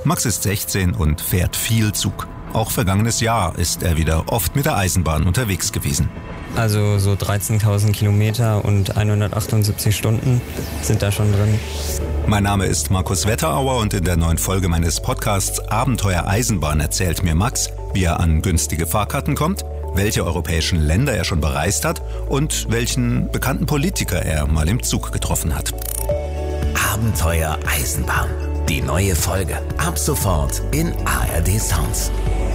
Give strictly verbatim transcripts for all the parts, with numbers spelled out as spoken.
Max ist sechzehn und fährt viel Zug. Auch vergangenes Jahr ist er wieder oft mit der Eisenbahn unterwegs gewesen. Also so dreizehntausend Kilometer und hundertachtundsiebzig Stunden sind da schon drin. Mein Name ist Markus Wetterauer und in der neuen Folge meines Podcasts Abenteuer Eisenbahn erzählt mir Max, wie er an günstige Fahrkarten kommt, welche europäischen Länder er schon bereist hat und welchen bekannten Politiker er mal im Zug getroffen hat. Abenteuer Eisenbahn. Die neue Folge ab sofort in A R D Sounds.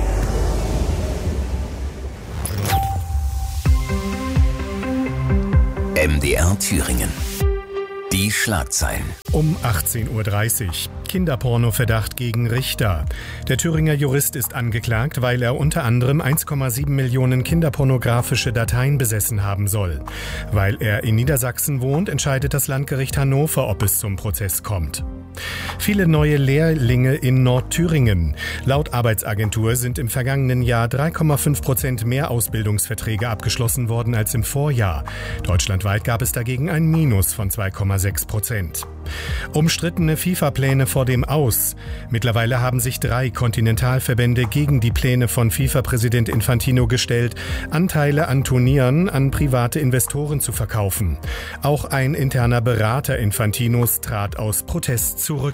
M D R Thüringen. Die Schlagzeilen. Um achtzehn Uhr dreißig. Kinderporno-Verdacht gegen Richter. Der Thüringer Jurist ist angeklagt, weil er unter anderem eins Komma sieben Millionen kinderpornografische Dateien besessen haben soll. Weil er in Niedersachsen wohnt, entscheidet das Landgericht Hannover, ob es zum Prozess kommt. Viele neue Lehrlinge in Nordthüringen. Laut Arbeitsagentur sind im vergangenen Jahr drei Komma fünf Prozent mehr Ausbildungsverträge abgeschlossen worden als im Vorjahr. Deutschlandweit gab es dagegen ein Minus von zwei Komma sechs Prozent. Umstrittene FIFA-Pläne vor dem Aus. Mittlerweile haben sich drei Kontinentalverbände gegen die Pläne von FIFA-Präsident Infantino gestellt, Anteile an Turnieren an private Investoren zu verkaufen. Auch ein interner Berater Infantinos trat aus Protest zurück.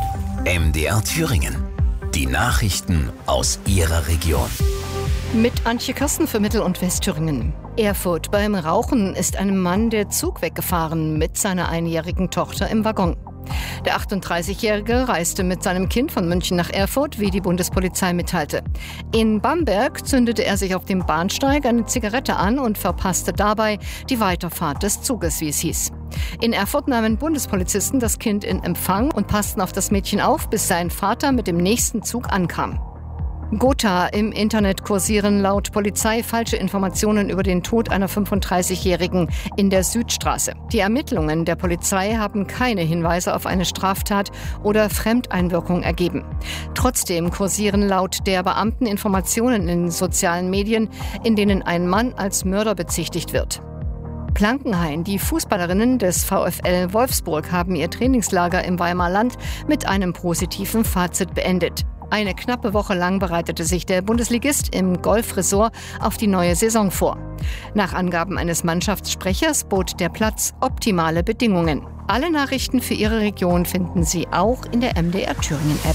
M D R Thüringen. Die Nachrichten aus Ihrer Region. Mit Antje Kasten für Mittel- und Westthüringen. Erfurt. Beim Rauchen ist einem Mann der Zug weggefahren mit seiner einjährigen Tochter im Waggon. Der achtunddreißigjährige reiste mit seinem Kind von München nach Erfurt, wie die Bundespolizei mitteilte. In Bamberg zündete er sich auf dem Bahnsteig eine Zigarette an und verpasste dabei die Weiterfahrt des Zuges, wie es hieß. In Erfurt nahmen Bundespolizisten das Kind in Empfang und passten auf das Mädchen auf, bis sein Vater mit dem nächsten Zug ankam. Gotha. Im Internet kursieren laut Polizei falsche Informationen über den Tod einer fünfunddreißigjährigen in der Südstraße. Die Ermittlungen der Polizei haben keine Hinweise auf eine Straftat oder Fremdeinwirkung ergeben. Trotzdem kursieren laut der Beamten Informationen in sozialen Medien, in denen ein Mann als Mörder bezichtigt wird. Plankenhain. Die Fußballerinnen des VfL Wolfsburg haben ihr Trainingslager im Weimarer Land mit einem positiven Fazit beendet. Eine knappe Woche lang bereitete sich der Bundesligist im Golfresort auf die neue Saison vor. Nach Angaben eines Mannschaftssprechers bot der Platz optimale Bedingungen. Alle Nachrichten für Ihre Region finden Sie auch in der M D R Thüringen App.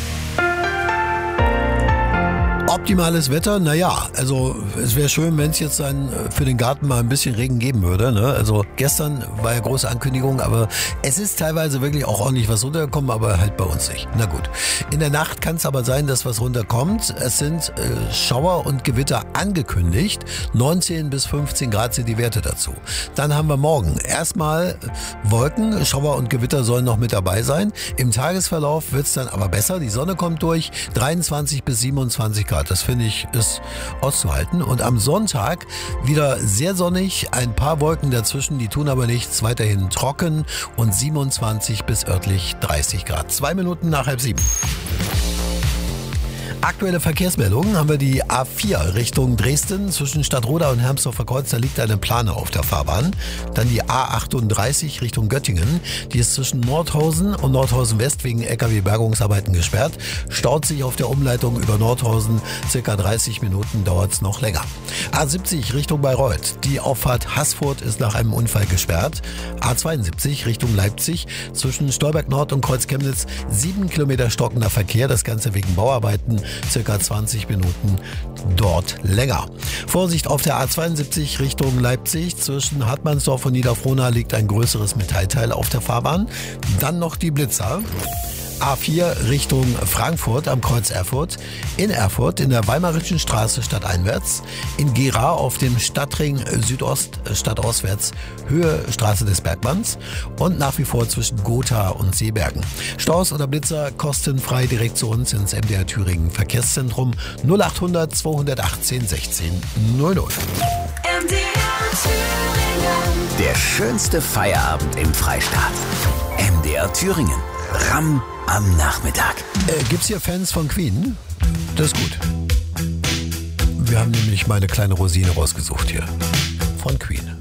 Optimales Wetter, naja, also es wäre schön, wenn es jetzt dann für den Garten mal ein bisschen Regen geben würde. Ne? Also gestern war ja große Ankündigung, aber es ist teilweise wirklich auch ordentlich was runtergekommen, aber halt bei uns nicht. Na gut. In der Nacht kann es aber sein, dass was runterkommt. Es sind äh, Schauer und Gewitter angekündigt. neunzehn bis fünfzehn Grad sind die Werte dazu. Dann haben wir morgen erstmal Wolken, Schauer und Gewitter sollen noch mit dabei sein. Im Tagesverlauf wird es dann aber besser. Die Sonne kommt durch, dreiundzwanzig bis siebenundzwanzig Grad. Das finde ich ist auszuhalten. Und am Sonntag wieder sehr sonnig, ein paar Wolken dazwischen, die tun aber nichts. Weiterhin trocken und siebenundzwanzig bis örtlich dreißig Grad. Zwei Minuten nach halb sieben. Aktuelle Verkehrsmeldungen haben wir die A vier Richtung Dresden zwischen Stadtroda und Hermsdorfer Kreuz, da liegt eine Plane auf der Fahrbahn. Dann die A achtunddreißig Richtung Göttingen, die ist zwischen Nordhausen und Nordhausen West wegen L K W-Bergungsarbeiten gesperrt. Staut sich auf der Umleitung über Nordhausen, circa dreißig Minuten dauert es noch länger. A siebzig Richtung Bayreuth, die Auffahrt Haßfurt ist nach einem Unfall gesperrt. A zweiundsiebzig Richtung Leipzig zwischen Stolberg Nord und Kreuz Chemnitz, sieben Kilometer stockender Verkehr, das Ganze wegen Bauarbeiten. Circa zwanzig Minuten dort länger. Vorsicht auf der A zweiundsiebzig Richtung Leipzig. Zwischen Hartmannsdorf und Niederfrohna liegt ein größeres Metallteil auf der Fahrbahn. Dann noch die Blitzer. A vier Richtung Frankfurt am Kreuz Erfurt, in Erfurt in der Weimarischen Straße stadteinwärts, in Gera auf dem Stadtring Südost stadtauswärts Höhe Straße des Bergmanns und nach wie vor zwischen Gotha und Seebergen. Staus oder Blitzer kostenfrei direkt zu uns ins M D R Thüringen Verkehrszentrum null achthundert zweihundertachtzehn sechzehn null null. M D R Thüringen. Der schönste Feierabend im Freistaat. M D R Thüringen. Ram am Nachmittag. Äh, gibt's hier Fans von Queen? Das ist gut. Wir haben nämlich mal eine kleine Rosine rausgesucht hier. Von Queen.